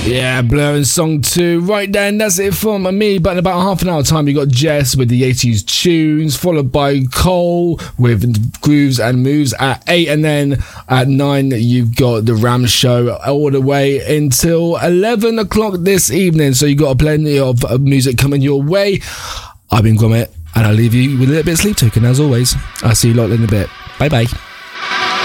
Yeah, Blur and Song 2. Right then, that's it from me. But in about half an hour time, you got Jess with the 80s tunes, followed by Cole with Grooves and Moves at 8. And then at 9, you've got the Ram Show all the way until 11 o'clock this evening. So you got plenty of music coming your way. I've been Gromit, and I'll leave you with a little bit of Sleep Token as always. I'll see you lot in a bit. Bye bye.